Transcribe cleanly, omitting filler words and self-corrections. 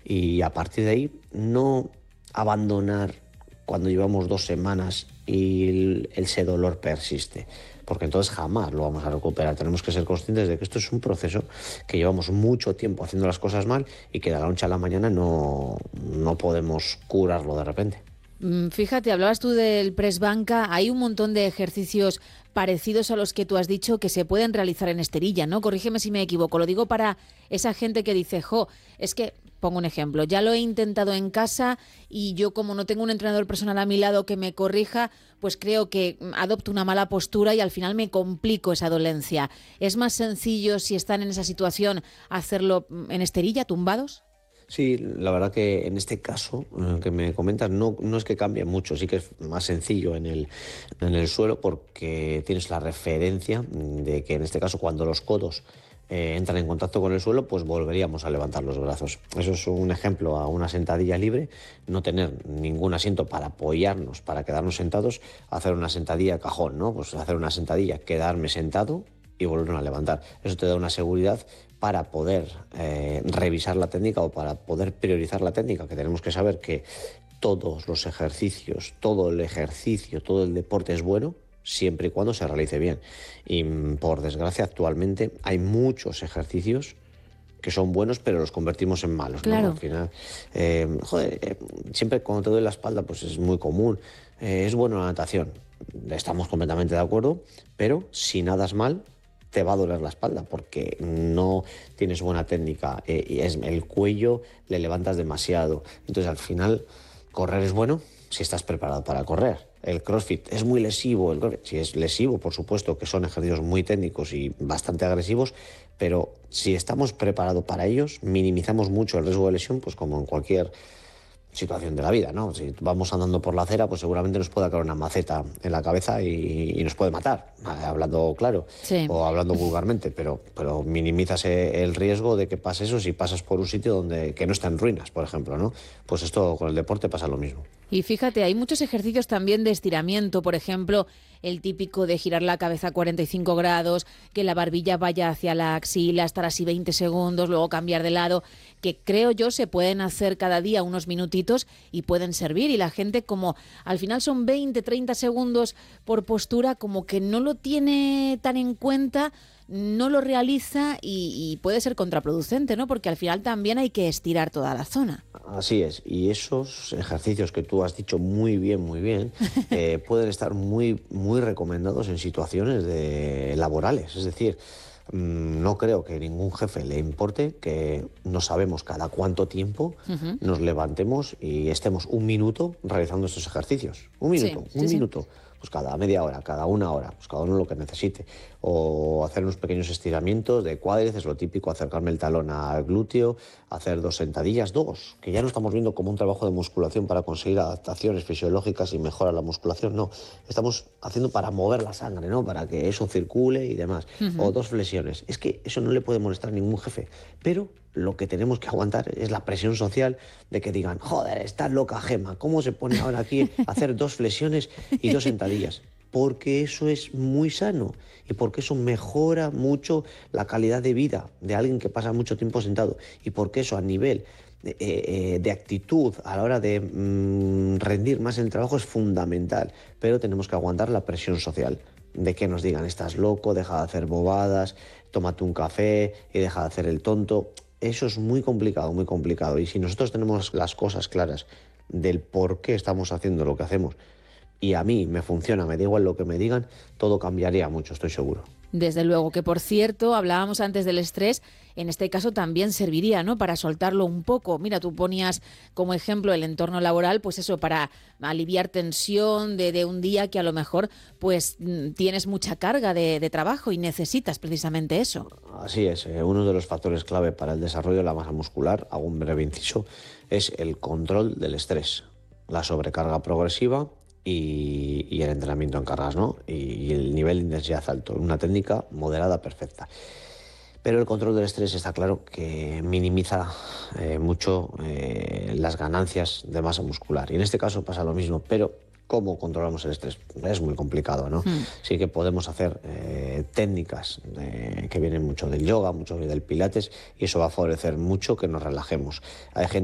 Y a partir de ahí, no abandonar cuando llevamos 2 semanas y ese dolor persiste, porque entonces jamás lo vamos a recuperar. Tenemos que ser conscientes de que esto es un proceso que llevamos mucho tiempo haciendo las cosas mal y que de la noche a la mañana no podemos curarlo de repente. Fíjate, hablabas tú del press banca, hay un montón de ejercicios parecidos a los que tú has dicho que se pueden realizar en esterilla, ¿no? Corrígeme si me equivoco, lo digo para esa gente que dice, es que, pongo un ejemplo, ya lo he intentado en casa y yo como no tengo un entrenador personal a mi lado que me corrija, pues creo que adopto una mala postura y al final me complico esa dolencia. ¿Es más sencillo, si están en esa situación, hacerlo en esterilla, tumbados? Sí, la verdad que en este caso que me comentas no es que cambie mucho, sí que es más sencillo en el suelo porque tienes la referencia de que en este caso cuando los codos entran en contacto con el suelo, pues volveríamos a levantar los brazos. Eso es un ejemplo a una sentadilla libre, no tener ningún asiento para apoyarnos, para quedarnos sentados, hacer una sentadilla cajón, ¿no? Pues hacer una sentadilla, quedarme sentado y volvernos a levantar. Eso te da una seguridad para poder revisar la técnica o para poder priorizar la técnica, que tenemos que saber que todos los ejercicios, todo el ejercicio, todo el deporte es bueno siempre y cuando se realice bien. Y por desgracia actualmente hay muchos ejercicios que son buenos pero los convertimos en malos, Claro. ¿no? Al final, siempre cuando te duele la espalda pues es muy común. Es bueno la natación, estamos completamente de acuerdo, pero si nadas mal te va a doler la espalda porque no tienes buena técnica, y es el cuello le levantas demasiado. Entonces al final correr es bueno si estás preparado para correr. El CrossFit es muy lesivo, sí es lesivo, por supuesto, que son ejercicios muy técnicos y bastante agresivos, pero si estamos preparados para ellos, minimizamos mucho el riesgo de lesión, pues como en cualquier situación de la vida, ¿no? Si vamos andando por la acera, pues seguramente nos puede caer una maceta en la cabeza y nos puede matar, hablando claro, Sí. o hablando vulgarmente, pero minimizas el riesgo de que pase eso si pasas por un sitio que no está en ruinas, por ejemplo, ¿no? Pues esto con el deporte pasa lo mismo. Y fíjate, hay muchos ejercicios también de estiramiento, por ejemplo, el típico de girar la cabeza a 45 grados, que la barbilla vaya hacia la axila, estar así 20 segundos, luego cambiar de lado, que creo yo se pueden hacer cada día unos minutitos y pueden servir. Y la gente, como al final son 20, 30 segundos por postura, como que no lo tiene tan en cuenta, no lo realiza y puede ser contraproducente, ¿no? Porque al final también hay que estirar toda la zona. Así es, y esos ejercicios que tú has dicho muy bien, pueden estar muy recomendados en situaciones laborales. Es decir, no creo que ningún jefe le importe que no sabemos cada cuánto tiempo nos levantemos y estemos un minuto realizando estos ejercicios. Un minuto. Pues cada media hora, cada una hora, pues cada uno lo que necesite. O hacer unos pequeños estiramientos de cuádriceps, lo típico, acercarme el talón al glúteo, hacer 2 sentadillas, que ya no estamos viendo como un trabajo de musculación para conseguir adaptaciones fisiológicas y mejorar la musculación, no. Estamos haciendo para mover la sangre, ¿no? Para que eso circule y demás. O 2 flexiones. Es que eso no le puede molestar a ningún jefe, pero lo que tenemos que aguantar es la presión social de que digan, joder, estás loca, Gema, ¿cómo se pone ahora aquí a hacer 2 flexiones y 2 sentadillas? Porque eso es muy sano y porque eso mejora mucho la calidad de vida de alguien que pasa mucho tiempo sentado y porque eso a nivel de actitud a la hora de rendir más en el trabajo es fundamental, pero tenemos que aguantar la presión social de que nos digan, estás loco, deja de hacer bobadas, tómate un café y deja de hacer el tonto. Eso es muy complicado. Y si nosotros tenemos las cosas claras del por qué estamos haciendo lo que hacemos y a mí me funciona, me da igual lo que me digan, todo cambiaría mucho, estoy seguro. Desde luego, que por cierto, hablábamos antes del estrés, en este caso también serviría, ¿no?, para soltarlo un poco. Mira, tú ponías como ejemplo el entorno laboral, pues eso, para aliviar tensión de un día que a lo mejor pues tienes mucha carga de trabajo y necesitas precisamente eso. Así es, uno de los factores clave para el desarrollo de la masa muscular, hago un breve inciso, es el control del estrés, la sobrecarga progresiva y el entrenamiento en cargas, ¿no? Y el nivel de intensidad alto, una técnica moderada perfecta. Pero el control del estrés está claro que minimiza mucho las ganancias de masa muscular. Y en este caso pasa lo mismo, pero ¿cómo controlamos el estrés? Es muy complicado, ¿no? Sí que podemos hacer técnicas que vienen mucho del yoga, mucho del pilates, y eso va a favorecer mucho que nos relajemos. Hay gente